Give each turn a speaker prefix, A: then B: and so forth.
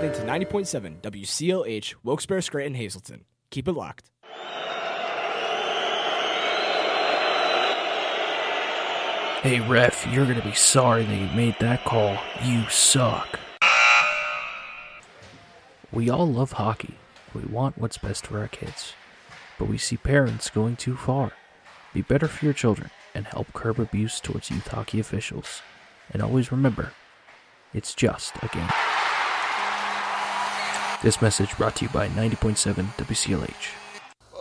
A: listening to 90.7 WCLH, Wilkes-Barre, Scranton, Hazleton. Keep it locked.
B: Hey ref, you're gonna be sorry that you made that call. You suck. We all love hockey. We want what's best for our kids. But we see parents going too far. Be better for your children and help curb abuse towards youth hockey officials. And always remember, it's just a game. This message brought to you by 90.7 WCLH.